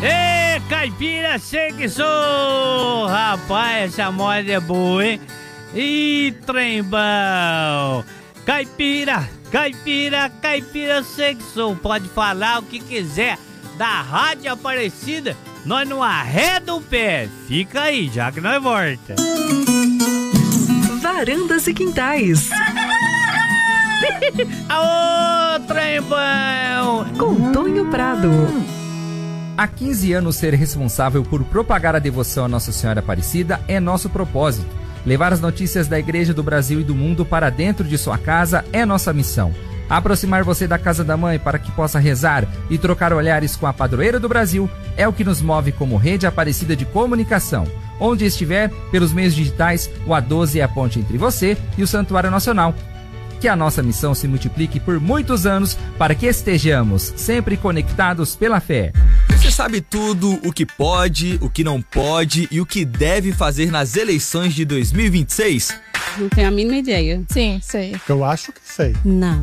Ê, caipira, sei que sou! Rapaz, essa moda é boa, hein? Ih, trem bom! Caipira, caipira, caipira, sei que sou. Pode falar o que quiser da Rádio Aparecida, nós não arreda o pé. Fica aí, já que nós volta. Varandas e Quintais. Aô, trem bom! Com Tonho Prado. Há 15 anos, ser responsável por propagar a devoção a Nossa Senhora Aparecida é nosso propósito. Levar as notícias da Igreja do Brasil e do mundo para dentro de sua casa é nossa missão. Aproximar você da Casa da Mãe para que possa rezar e trocar olhares com a padroeira do Brasil é o que nos move como Rede Aparecida de Comunicação. Onde estiver, pelos meios digitais, o A12 é a ponte entre você e o Santuário Nacional. Que a nossa missão se multiplique por muitos anos para que estejamos sempre conectados pela fé. Você sabe tudo o que pode, o que não pode e o que deve fazer nas eleições de 2026? Não tenho a mínima ideia. Sim, sei. Eu acho que sei. Não.